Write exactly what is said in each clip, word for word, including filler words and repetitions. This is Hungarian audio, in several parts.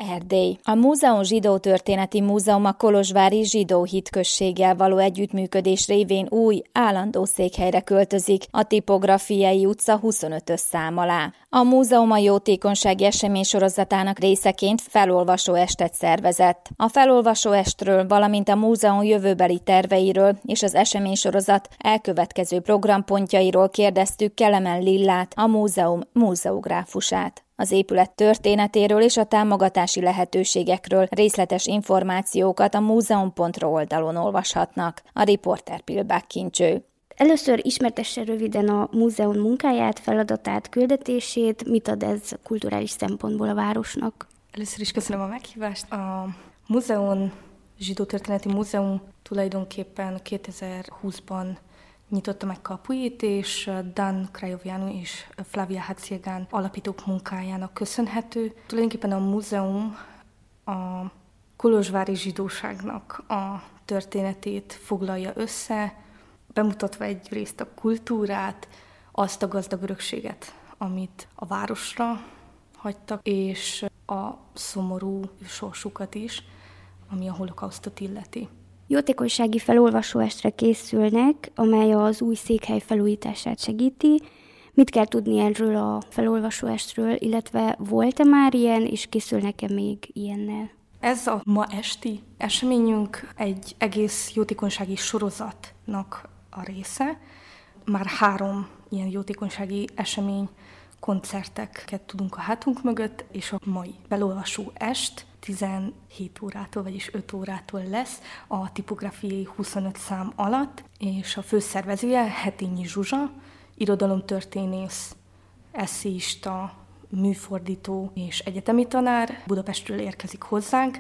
Erdély. A Múzeum Zsidó Történeti Múzeum a kolozsvári zsidó hitközséggel való együttműködés révén új, állandó székhelyre költözik, a Tipográfiai utca huszonötös szám alá. A múzeum a jótékonysági esemény sorozatának részeként felolvasó estet szervezett. A felolvasó estről, valamint a múzeum jövőbeli terveiről és az esemény sorozat elkövetkező programpontjairól kérdeztük Kelemen Lillát, a múzeum múzeográfusát. Az épület történetéről és a támogatási lehetőségekről részletes információkat a múzeum pont ru oldalon olvashatnak. A riporter Pilbák Kincső. Először ismertesse röviden a múzeum munkáját, feladatát, küldetését, mit ad ez kulturális szempontból a városnak? Először is köszönöm a meghívást. A Múzeum Zsidó Történeti Múzeum tulajdonképpen kétezer-húszban nyitotta meg kapuit, és Dan Krajovjánu és Flavia Hadziegán alapítók munkájának köszönhető. Tulajdonképpen a múzeum a kolozsvári zsidóságnak a történetét foglalja össze, bemutatva egyrészt a kultúrát, azt a gazdag örökséget, amit a városra hagytak, és a szomorú sorsukat is, ami a holokausztot illeti. Jótékonysági felolvasóestre készülnek, amely az új székhely felújítását segíti. Mit kell tudni erről a felolvasóestről, illetve volt-e már ilyen, és készülnek-e még ilyennel? Ez a ma esti eseményünk egy egész jótékonysági sorozatnak a része. Már három ilyen jótékonysági esemény, koncerteket tudunk a hátunk mögött, és a mai felolvasó est tizenhét órától, vagyis öt órától lesz a Tipográfiai huszonöt szám alatt, és a főszervezője Hetényi Zsuzsa, irodalomtörténész, esszéista, műfordító és egyetemi tanár, Budapestről érkezik hozzánk,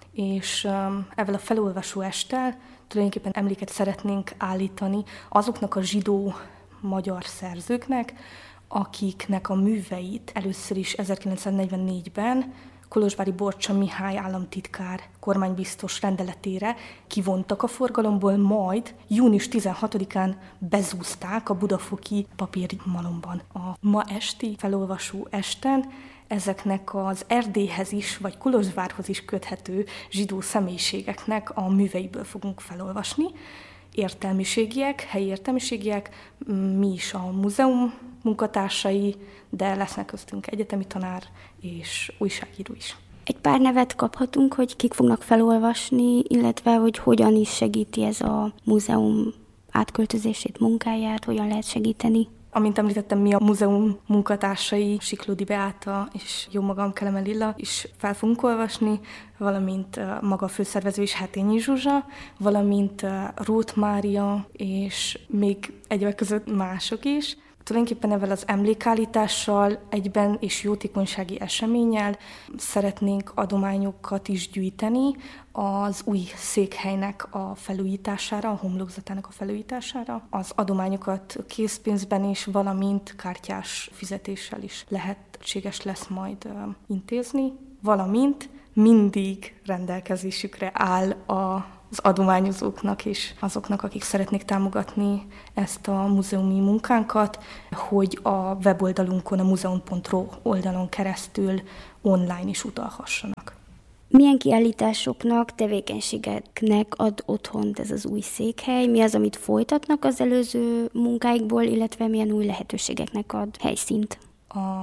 és ezzel a felolvasó esttel tulajdonképpen emléket szeretnénk állítani azoknak a zsidó magyar szerzőknek, akiknek a műveit először is ezerkilencszáznegyvennégyben Kolozsvári Borcsa Mihály államtitkár kormánybiztos rendeletére kivontak a forgalomból, majd június tizenhatodikán bezúzták a budafoki papírmalomban. A ma esti felolvasó esten ezeknek az Erdélyhez is, vagy Kolozsvárhoz is köthető zsidó személyiségeknek a műveiből fogunk felolvasni. Értelmiségiek, helyi értelmiségiek, mi is a múzeum munkatársai, de lesznek köztünk egyetemi tanár és újságíró is. Egy pár nevet kaphatunk, hogy kik fognak felolvasni, illetve hogy hogyan is segíti ez a múzeum átköltözését, munkáját, hogyan lehet segíteni? Amint említettem, mi a múzeum munkatársai, Siklódi Beáta és jó magam, Kelemen Lilla is fel fogunk olvasni, valamint maga a főszervező is, Hetényi Zsuzsa, valamint Róth Mária, és még egyebek között mások is. Tulajdonképpen ezzel az emlékállítással egyben és jótékonysági eseménnyel szeretnénk adományokat is gyűjteni az új székhelynek a felújítására, a homlokzatának a felújítására. Az adományokat készpénzben is, valamint kártyás fizetéssel is lehetséges lesz majd intézni, valamint mindig rendelkezésükre áll a az adományozóknak és azoknak, akik szeretnék támogatni ezt a múzeumi munkánkat, hogy a weboldalunkon, a múzeum pont ru oldalon keresztül online is utalhassanak. Milyen kiállításoknak, tevékenységeknek ad otthont ez az új székhely? Mi az, amit folytatnak az előző munkáikból, illetve milyen új lehetőségeknek ad helyszínt? A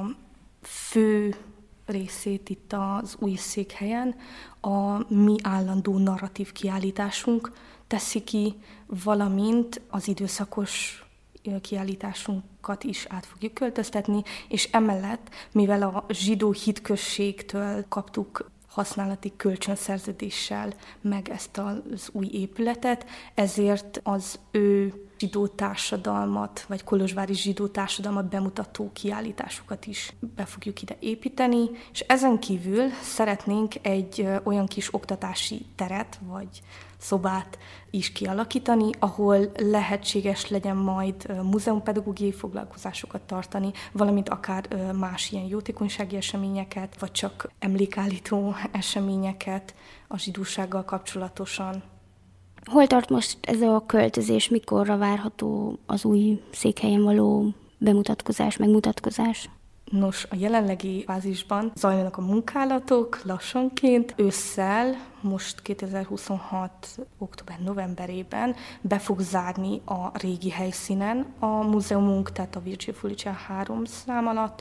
fő részét itt az új székhelyen a mi állandó narratív kiállításunk teszi ki, valamint az időszakos kiállításunkat is át fogjuk költöztetni, és emellett, mivel a zsidó hitközségtől kaptuk használati kölcsönszerződéssel meg ezt az új épületet, ezért az ő zsidó társadalmat, vagy kolozsvári zsidó társadalmat bemutató kiállításokat is be fogjuk ide építeni, és ezen kívül szeretnénk egy olyan kis oktatási teret, vagy szobát is kialakítani, ahol lehetséges legyen majd múzeumpedagógiai foglalkozásokat tartani, valamint akár más ilyen jótékonysági eseményeket, vagy csak emlékállító eseményeket a zsidósággal kapcsolatosan. Hol tart most ez a költözés, mikorra várható az új székhelyen való bemutatkozás, megmutatkozás? Nos, a jelenlegi fázisban zajlanak a munkálatok lassanként. Ősszel, most kétezer-huszonhat. október-novemberében be fog zárni a régi helyszínen a múzeumunk, tehát a Virgil Fulice három szám alatt,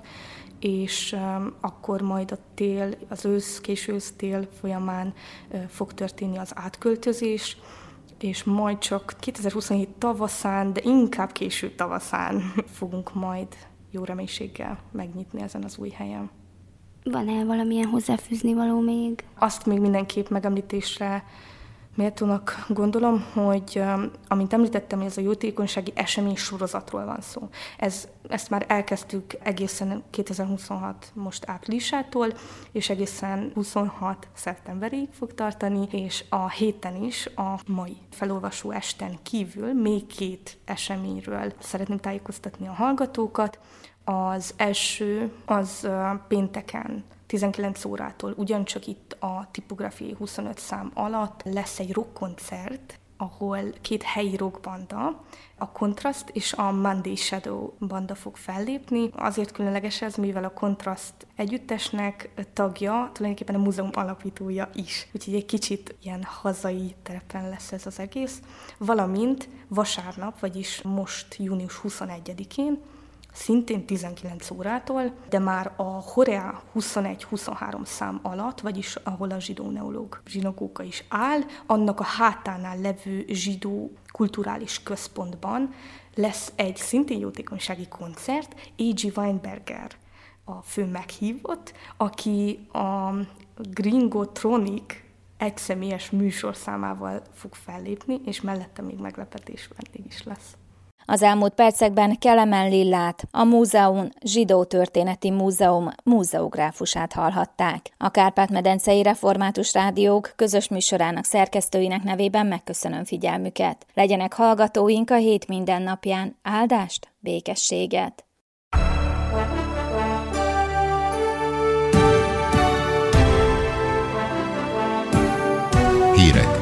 és um, akkor majd a tél, az ősz, késő ősz-tél folyamán uh, fog történni az átköltözés, és majd csak kétezer-huszonhét tavaszán, de inkább késő tavaszán fogunk majd jó reménységgel megnyitni ezen az új helyen. Van-e valamilyen hozzáfűzni való még? Azt még mindenképp megemlítésre méltónak gondolom, hogy amint említettem, ez a jótékonysági esemény sorozatról van szó. Ez, ezt már elkezdtük egészen kétezer-huszonhat most áprilisától, és egészen huszonhat szeptemberig fog tartani, és a héten is, a mai felolvasó esten kívül még két eseményről szeretném tájékoztatni a hallgatókat. Az első az pénteken tizenkilenc órától ugyancsak itt a tipográfiai huszonöt szám alatt lesz egy rockkoncert, ahol két helyi rockbanda, a Contrast és a Monday Shadow banda fog fellépni. Azért különleges ez, mivel a Contrast együttesnek tagja, tulajdonképpen a múzeum alapítója is. Úgyhogy egy kicsit ilyen hazai terepen lesz ez az egész. Valamint vasárnap, vagyis most június huszonegyedikén, szintén tizenkilenc órától, de már a Horea huszonegy huszonhárom szám alatt, vagyis ahol a zsidó neológ zsinagóga is áll, annak a hátánál levő zsidó kulturális központban lesz egy szintén jótékonysági koncert, á gé. Weinberger a fő meghívott, aki a Gringotronic egyszemélyes műsorszámával fog fellépni, és mellette még meglepetés vendég is lesz. Az elmúlt percekben Kelemen Lillát, a Múzeum Zsidó-történeti Múzeum múzeográfusát hallhatták. A Kárpát-medencei Református Rádiók közös műsorának szerkesztőinek nevében megköszönöm figyelmüket. Legyenek hallgatóink a hét minden napján. Áldást, békességet! Hírek.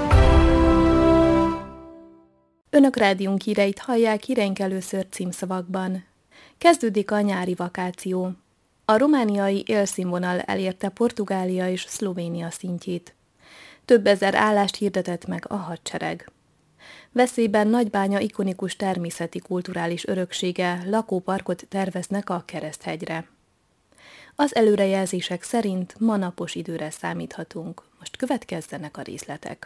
Önök rádiónk híreit hallják, híreink először címszavakban. Kezdődik a nyári vakáció. A romániai élszínvonal elérte Portugália és Szlovénia szintjét. Több ezer állást hirdetett meg a hadsereg. Veszélyben Nagybánya ikonikus természeti kulturális öröksége, lakóparkot terveznek a Kereszthegyre. Az előrejelzések szerint ma napos időre számíthatunk. Most következzenek a részletek.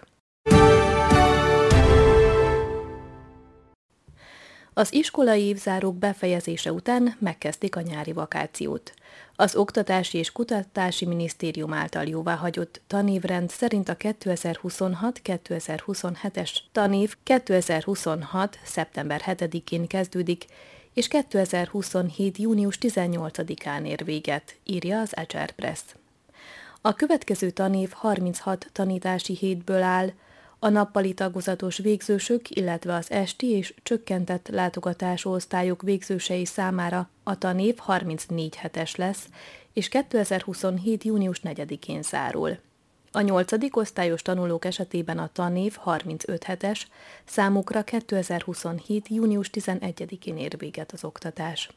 Az iskolai évzárók befejezése után megkezdték a nyári vakációt. Az Oktatási és Kutatási Minisztérium által jóváhagyott tanévrend szerint a kétezer-huszonhat kétezer-huszonhetes tanév kétezer-huszonhat. szeptember hetedikén kezdődik, és kétezer-huszonhét. június tizennyolcadikán ér véget, írja az Eger Press. A következő tanév harminchat tanítási hétből áll, a nappali tagozatos végzősök, illetve az esti és csökkentett látogatású osztályok végzősei számára a tanév harmincnégy hetes lesz, és kétezer-huszonhét. június negyedikén zárul. A nyolcadik osztályos tanulók esetében a tanév harmincöt hetes, számukra kétezer-huszonhét. június tizenegyedikén ér véget az oktatás.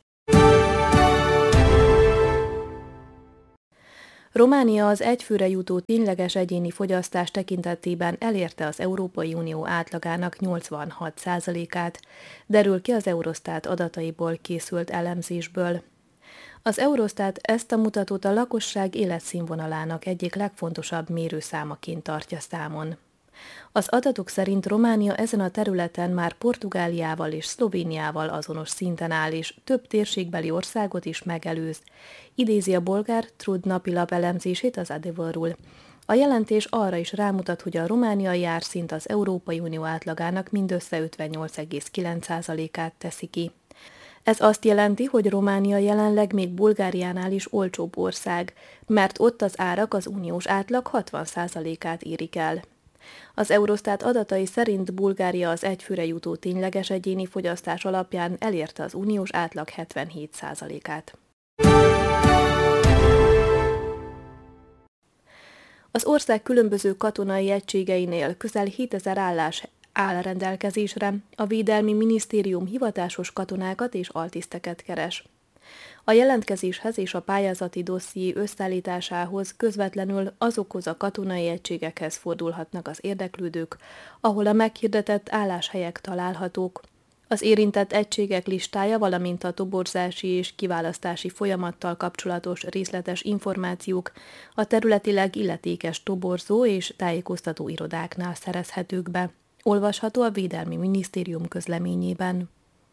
Románia az egyfőre jutó tényleges egyéni fogyasztás tekintetében elérte az Európai Unió átlagának nyolcvanhat százalékát, derül ki az Eurostat adataiból készült elemzésből. Az Eurostat ezt a mutatót a lakosság életszínvonalának egyik legfontosabb mérőszámaként tartja számon. Az adatok szerint Románia ezen a területen már Portugáliával és Szlovéniával azonos szinten áll, és több térségbeli országot is megelőz, idézi a bolgár Trud napilap elemzését az Adevărul. A jelentés arra is rámutat, hogy a romániai árszint az Európai Unió átlagának mindössze ötvennyolc egész kilenc százalékát teszi ki. Ez azt jelenti, hogy Románia jelenleg még Bulgáriánál is olcsóbb ország, mert ott az árak az uniós átlag hatvan százalékát érik el. Az Eurostat adatai szerint Bulgária az egyfőre jutó tényleges egyéni fogyasztás alapján elérte az uniós átlag hetvenhét százalékát. Az ország különböző katonai egységeinél közel hétezer állás áll rendelkezésre, a Védelmi Minisztérium hivatásos katonákat és altiszteket keres. A jelentkezéshez és a pályázati dosszié összeállításához közvetlenül azokhoz a katonai egységekhez fordulhatnak az érdeklődők, ahol a meghirdetett álláshelyek találhatók. Az érintett egységek listája, valamint a toborzási és kiválasztási folyamattal kapcsolatos részletes információk a területileg illetékes toborzó és tájékoztató irodáknál szerezhetők be. Olvasható a Védelmi Minisztérium közleményében.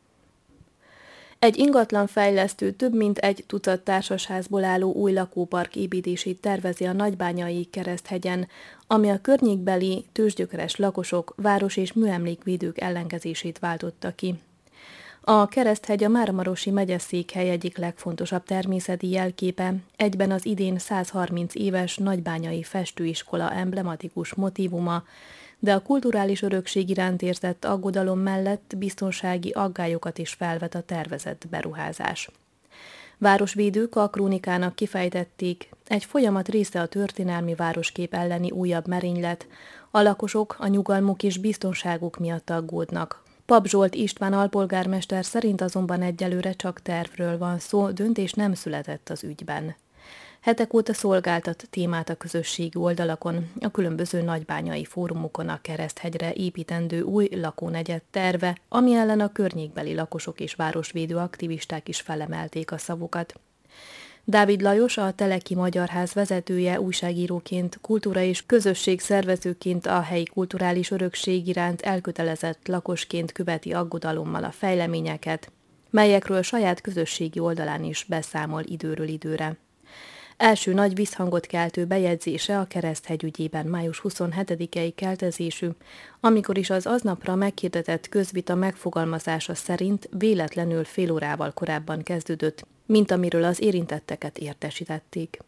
Egy ingatlanfejlesztő több mint egy tucat társasházból álló új lakópark építését tervezi a Nagybányai Kereszthegyen, ami a környékbeli tőzsgyökeres lakosok, város- és műemlékvédők ellenkezését váltotta ki. A Kereszthegy a Máramarosi megyeszékhely egyik legfontosabb természeti jelképe, egyben az idén százharminc éves nagybányai festőiskola emblematikus motívuma, de a kulturális örökség iránt érzett aggodalom mellett biztonsági aggályokat is felvet a tervezett beruházás. Városvédők a krónikának kifejtették, egy folyamat része a történelmi városkép elleni újabb merénylet, a lakosok a nyugalmuk és biztonságuk miatt aggódnak. Pap Zsolt István alpolgármester szerint azonban egyelőre csak tervről van szó, döntés nem született az ügyben. Hetek óta szolgáltat témát a közösségi oldalakon, a különböző nagybányai fórumokon a Kereszthegyre építendő új lakónegyed terve, ami ellen a környékbeli lakosok és városvédő aktivisták is felemelték a szavukat. Dávid Lajos, a Teleki Magyarház vezetője újságíróként, kultúra- és közösségszervezőként a helyi kulturális örökség iránt elkötelezett lakosként követi aggodalommal a fejleményeket, melyekről saját közösségi oldalán is beszámol időről időre. Első nagy visszhangot keltő bejegyzése a Kereszthegy ügyében május huszonhetedikei keltezésű, amikor is az aznapra meghirdetett közvita megfogalmazása szerint véletlenül fél órával korábban kezdődött, mint amiről az érintetteket értesítették.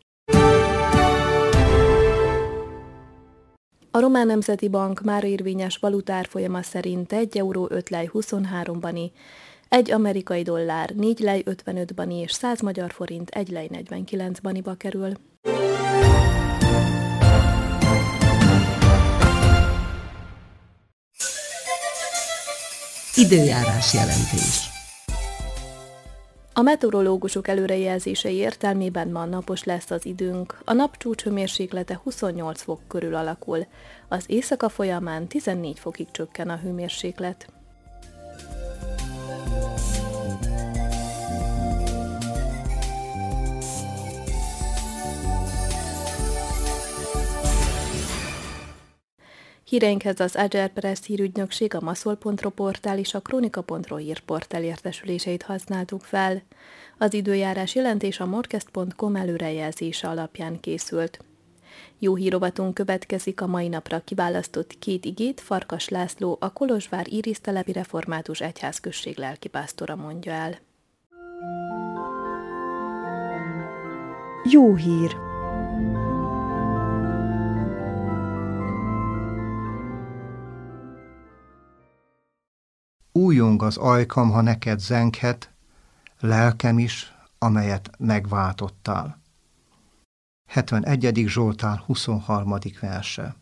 A Román Nemzeti Bank már érvényes valutárfolyama szerint egy euró öt lej huszonhárom bani, egy amerikai dollár négy lej ötvenöt bani és száz magyar forint egy lej negyvenkilenc baniba kerül. Időjárás jelentés. A meteorológusok előrejelzései értelmében ma napos lesz az időnk, a napcsúcs hőmérséklete huszonnyolc fok körül alakul, az éjszaka folyamán tizennégy fokig csökken a hőmérséklet. Híreinkhez az Agerpress hírügynökség, a maszol pont ro portál és a kronika pont ro hírportál értesüléseit használtuk fel. Az időjárás jelentés a morkest pont com előrejelzése alapján készült. Jó hírovatunk következik, a mai napra kiválasztott két igét Farkas László, a Kolozsvár Írisztelepi Református Egyházközség lelkipásztora mondja el. Jó hír! Újjong az ajkam, ha neked zenghet, lelkem is, amelyet megváltottál. hetvenegyedik Zsoltár huszonharmadik verse.